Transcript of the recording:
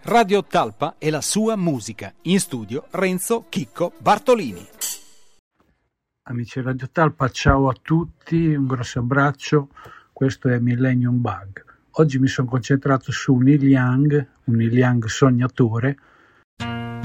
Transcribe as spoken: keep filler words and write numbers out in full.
Radio Talpa e la sua musica. In studio Renzo Chicco Bartolini. Amici Radio Talpa, ciao a tutti, un grosso abbraccio. Questo è Millennium Bug. Oggi mi sono concentrato su Neil Young, un Neil Young sognatore,